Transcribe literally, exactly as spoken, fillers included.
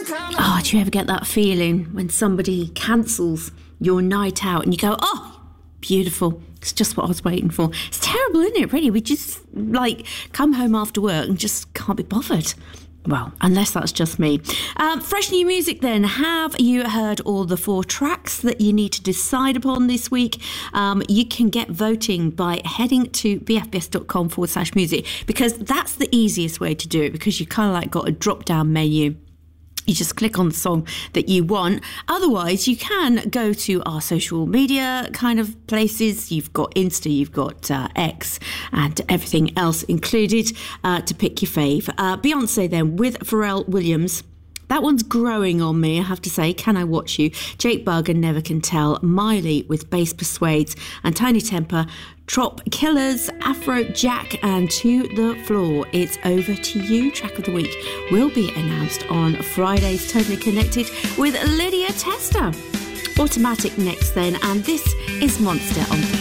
Oh, do you ever get that feeling when somebody cancels your night out and you go, oh, beautiful. It's just what I was waiting for. It's terrible, isn't it, really? We just, like, come home after work and just can't be bothered. Well, unless that's just me. Um, fresh new music then. Have you heard all the four tracks that you need to decide upon this week? Um, you can get voting by heading to bfbs.com forward slash music, because that's the easiest way to do it, because you kind of like got a drop down menu. You just click on the song that you want. Otherwise, you can go to our social media kind of places. You've got Insta, you've got uh, X, and everything else included uh, to pick your fave. Uh, Beyonce then with Pharrell Williams. That one's growing on me, I have to say. Can I Watch You? Jake Bugg and Never Can Tell. Miley with Bass Persuades. And Tiny Temper, Trop Killers, Afro Jack, and To The Floor. It's Over To You. Track of the week will be announced on Friday's Totally Connected with Lydia Tester. Automatic next then, and this is Monster on